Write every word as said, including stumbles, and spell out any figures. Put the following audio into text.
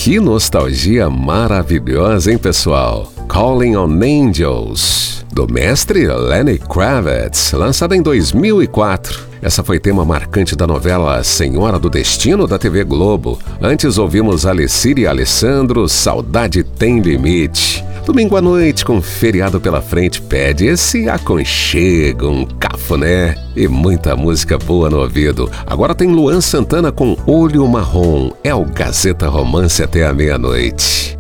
Que nostalgia maravilhosa, hein, pessoal? Calling on Angels, do mestre Lenny Kravitz, lançada em dois mil e quatro. Essa foi tema marcante da novela Senhora do Destino da T V Globo. Antes ouvimos Alecíria e Alessandro, Saudade Tem Limite. Domingo à noite, com feriado pela frente, pede esse aconchego, um cafuné e muita música boa no ouvido. Agora tem Luan Santana com Olho Marrom. É o Gazeta Romance até a meia-noite.